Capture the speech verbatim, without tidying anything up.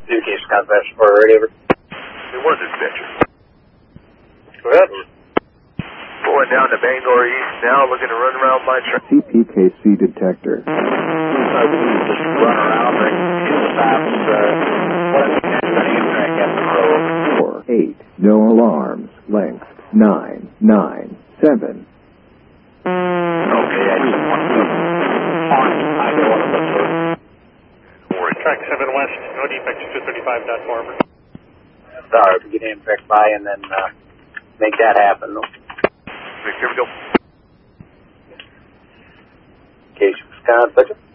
Communications Conservation for radio. It was dispatcher. Go ahead. Pulling down to Bangor East now, looking to run around my track. C P K C detector. So we can just run around and get the fast, uh, what is the Amtrak at the road? Four, eight, no alarms, length, nine, nine, seven. Okay, I just want to on, I don't want to look for it. Track seven west, no defects, two thirty-five dot forward. Sorry, if we get Amtrak by and then, uh, make that happen. Here we go. Communications Conservation.